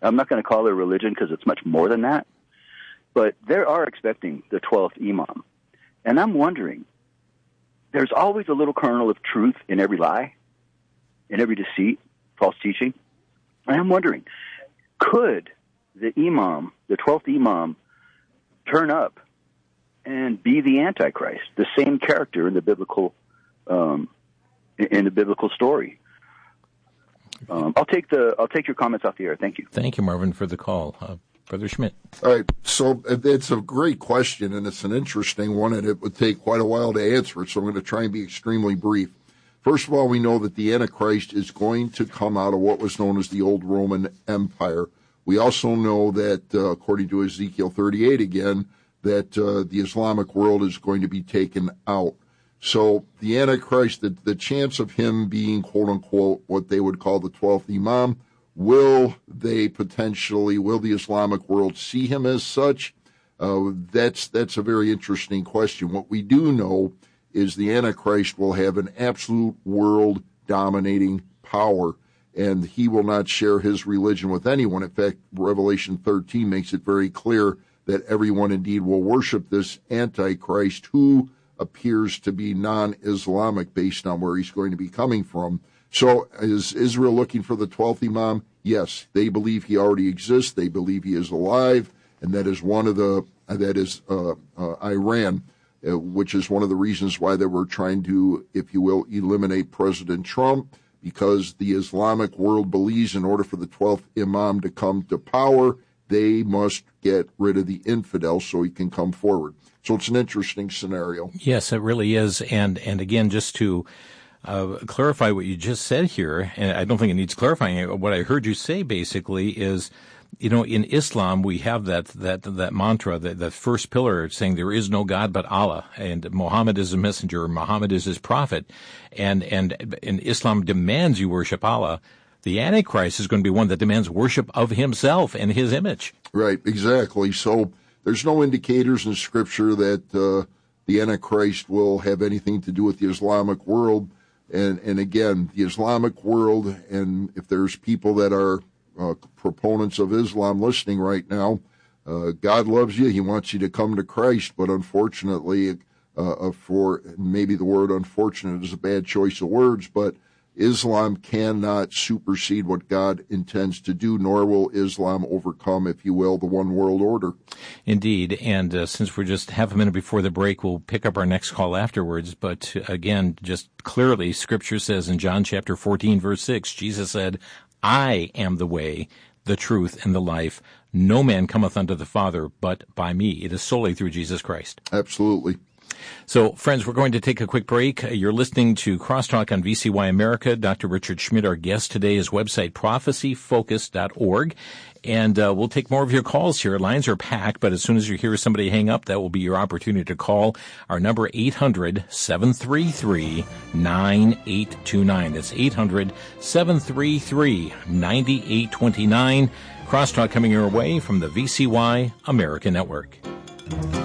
I'm not going to call it a religion because it's much more than that. But they are expecting the 12th Imam. And I'm wondering, there's always a little kernel of truth in every lie, in every deceit, false teaching. And I'm wondering, could the Imam, the 12th Imam, turn up and be the Antichrist, the same character in the biblical story? I'll take your comments off the air. Thank you. Thank you, Marvin, for the call. Brother Schmidt. All right, so it's a great question, and it's an interesting one, and it would take quite a while to answer it, so I'm going to try and be extremely brief. First of all, we know that the Antichrist is going to come out of what was known as the old Roman Empire. We also know that, according to Ezekiel 38 again, that the Islamic world is going to be taken out. So the Antichrist, the chance of him being, quote-unquote, what they would call the 12th Imam, will the Islamic world see him as such? That's a very interesting question. What we do know is the Antichrist will have an absolute world-dominating power, and he will not share his religion with anyone. In fact, Revelation 13 makes it very clear that everyone indeed will worship this Antichrist, who appears to be non-Islamic based on where he's going to be coming from. So is Israel looking for the 12th Imam? Yes, they believe he already exists. They believe he is alive, and that is Iran, which is one of the reasons why they were trying to, if you will, eliminate President Trump, because the Islamic world believes in order for the 12th Imam to come to power, they must get rid of the infidel so he can come forward. So it's an interesting scenario. Yes, it really is. And again, just to clarify what you just said here, and I don't think it needs clarifying. What I heard you say basically is, in Islam we have that mantra, that first pillar saying there is no God but Allah, and Muhammad is a messenger, Muhammad is his prophet, and Islam demands you worship Allah. The Antichrist is going to be one that demands worship of himself and his image. Right, exactly. So there's no indicators in Scripture that the Antichrist will have anything to do with the Islamic world. And again, the Islamic world, and if there's people that are proponents of Islam listening right now, God loves you. He wants you to come to Christ. But unfortunately, for maybe the word unfortunate is a bad choice of words, but Islam cannot supersede what God intends to do, nor will Islam overcome, if you will, the one world order. Indeed. And since we're just half a minute before the break, we'll pick up our next call afterwards. But again, just clearly, Scripture says in John chapter 14, verse 6, Jesus said, I am the way, the truth, and the life. No man cometh unto the Father but by me. It is solely through Jesus Christ. Absolutely. So, friends, we're going to take a quick break. You're listening to Crosstalk on VCY America. Dr. Richard Schmidt, our guest today, is website prophecyfocus.org. And we'll take more of your calls here. Lines are packed, but as soon as you hear somebody hang up, that will be your opportunity to call. Our number, 800-733-9829. That's 800-733-9829. Crosstalk coming your way from the VCY America Network.